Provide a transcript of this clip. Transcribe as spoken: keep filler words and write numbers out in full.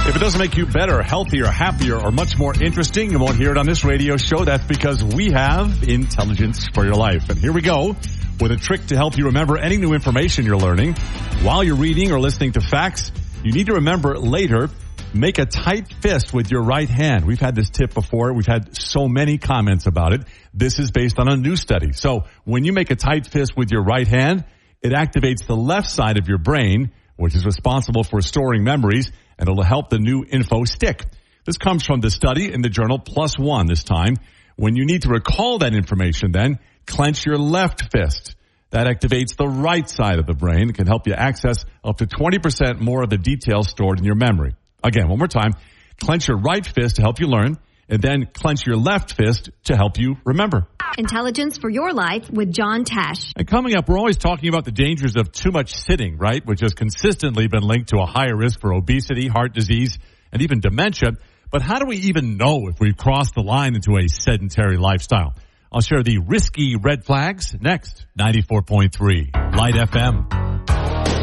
If it doesn't make you better, healthier, happier, or much more interesting, you won't hear it on this radio show. That's because we have intelligence for your life. And here we go with a trick to help you remember any new information you're learning. While you're reading or listening to facts, you need to remember later, make a tight fist with your right hand. We've had this tip before. We've had so many comments about it. This is based on a new study. So when you make a tight fist with your right hand, it activates the left side of your brain, which is responsible for storing memories, and it'll help the new info stick. This comes from the study in the journal Plus One this time. When you need to recall that information, then clench your left fist. That activates the right side of the brain. It can help you access up to twenty percent more of the details stored in your memory. Again, one more time, clench your right fist to help you learn, and then clench your left fist to help you remember. Intelligence for your life with John Tesh. And coming up, we're always talking about the dangers of too much sitting, right? Which has consistently been linked to a higher risk for obesity, heart disease, and even dementia. But how do we even know if we've crossed the line into a sedentary lifestyle? I'll share the risky red flags next. ninety-four point three Light F M.